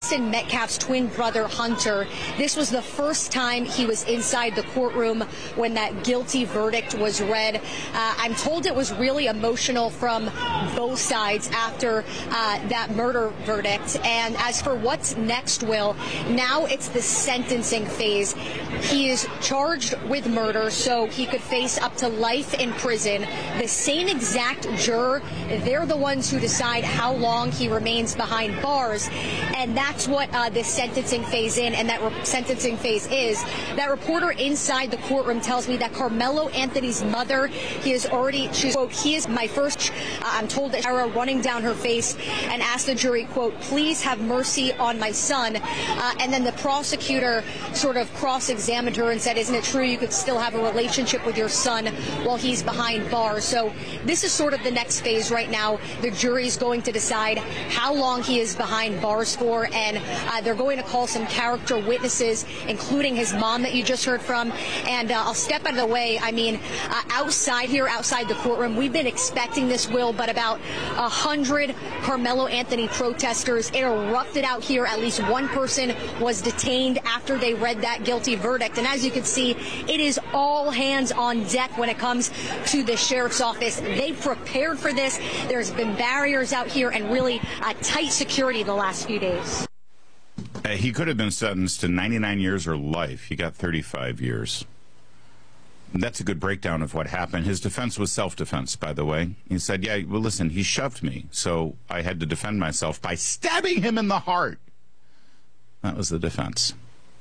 Austin Metcalf's twin brother, Hunter. This was the first time he was inside the courtroom when that guilty verdict was read. I'm told it was really emotional from both sides after that murder verdict. And as for what's next, Will, now it's the sentencing phase. He is charged with murder, so he could face up to life in prison. The same exact juror, they're the ones who decide how long he remains behind bars, and that's what this sentencing phase sentencing phase is. That reporter inside the courtroom tells me that Carmelo Anthony's mother, she's quote, he is my first, I'm told that Sarah running down her face and asked the jury, quote, please have mercy on my son. And then the prosecutor sort of cross-examined her and said, isn't it true you could still have a relationship with your son while he's behind bars? So this is sort of the next phase right now. The jury's going to decide how long he is behind bars for, and they're going to call some character witnesses, including his mom that you just heard from. And I'll step out of the way. I mean, outside the courtroom, we've been expecting this, Will, but about 100 Carmelo Anthony protesters erupted out here. At least one person was detained after they read that guilty verdict. And as you can see, it is all hands on deck when it comes to the sheriff's office. They prepared for this. There's been barriers out here and really tight security the last few days. He could have been sentenced to 99 years or life. He got 35 years. That's a good breakdown of what happened. His defense was self-defense, by the way. He said, yeah, well, listen, he shoved me, so I had to defend myself by stabbing him in the heart. That was the defense.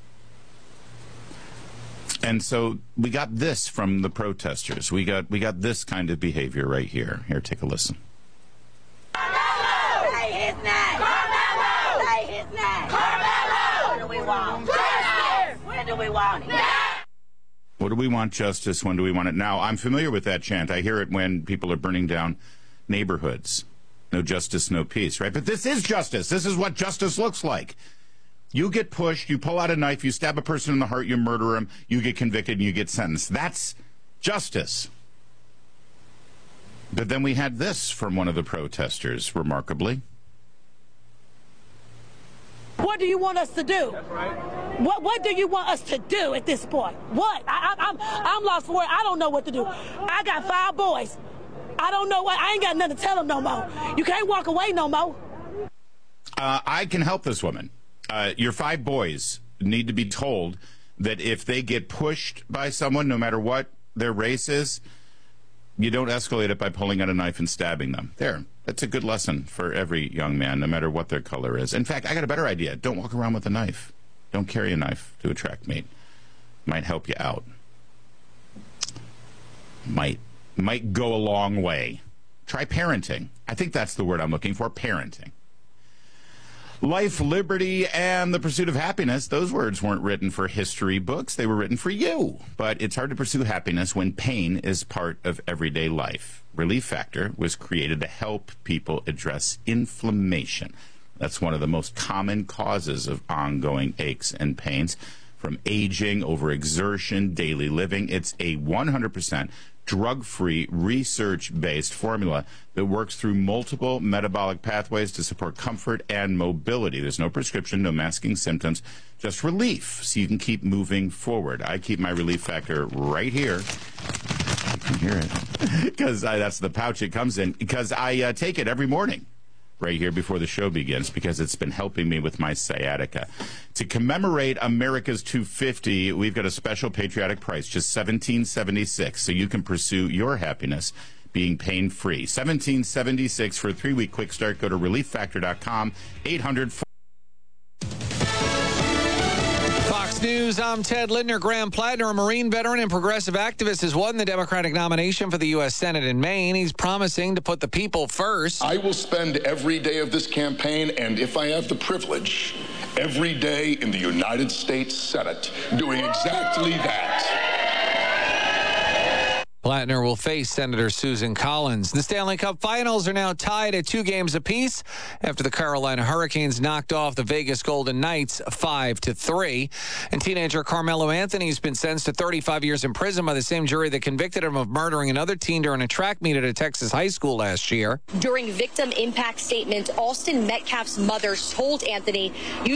And so we got this from the protesters. We got this kind of behavior right here. Here, take a listen. Carmelo! Say his name! Carmelo! Say his name! Carmelo! When do we want justice? When do we want it? Now! What do we want justice? When do we want it? Now, I'm familiar with that chant. I hear it when people are burning down neighborhoods. No justice, no peace, right? But this is justice. This is what justice looks like. You get pushed, you pull out a knife, you stab a person in the heart, you murder him, you get convicted, and you get sentenced. That's justice. But then we had this from one of the protesters, remarkably. What do you want us to do? That's right. What do you want us to do at this point? What? I'm lost for words. I don't know what to do. I got 5 boys. I don't know what. I ain't got nothing to tell them no more. You can't walk away no more. I can help this woman. Your 5 boys need to be told that if they get pushed by someone, no matter what their race is, you don't escalate it by pulling out a knife and stabbing them. There. That's a good lesson for every young man, no matter what their color is. In fact, I got a better idea. Don't walk around with a knife. Don't carry a knife to attract mate. Might help you out. Might go a long way. Try parenting. I think that's the word I'm looking for, parenting. Life, liberty, and the pursuit of happiness, those words weren't written for history books. They were written for you. But it's hard to pursue happiness when pain is part of everyday life. Relief Factor was created to help people address inflammation. That's one of the most common causes of ongoing aches and pains, from aging, overexertion, daily living. It's a 100% drug-free, research-based formula that works through multiple metabolic pathways to support comfort and mobility. There's no prescription, no masking symptoms, just relief, so you can keep moving forward. I keep my Relief Factor right here. You can hear it, because that's the pouch it comes in, because I take it every morning right here before the show begins, because it's been helping me with my sciatica. To commemorate America's 250, we've got a special patriotic price, just $17.76, so you can pursue your happiness being pain-free. $17.76 for a 3-week quick start. Go to ReliefFactor.com, 800. Fox News, I'm Ted Lindner. Graham Plattner, a Marine veteran and progressive activist, has won the Democratic nomination for the U.S. Senate in Maine. He's promising to put the people first. I will spend every day of this campaign, and if I have the privilege, every day in the United States Senate, doing exactly that. Plattner will face Senator Susan Collins. The Stanley Cup Finals are now tied at 2 games apiece after the Carolina Hurricanes knocked off the Vegas Golden Knights 5-3. And teenager Carmelo Anthony has been sentenced to 35 years in prison by the same jury that convicted him of murdering another teen during a track meet at a Texas high school last year. During victim impact statement, Austin Metcalf's mother told Anthony,